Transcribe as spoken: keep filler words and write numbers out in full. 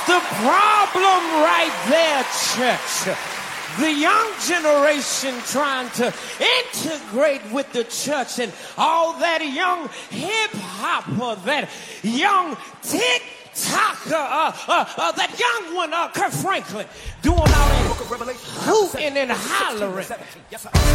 the problem right there, church. The young generation trying to integrate with the church and all that young hip-hopper, that young tick-tocker, uh, uh, uh, that young one, uh, Kirk Franklin, doing all that hooting and hollering.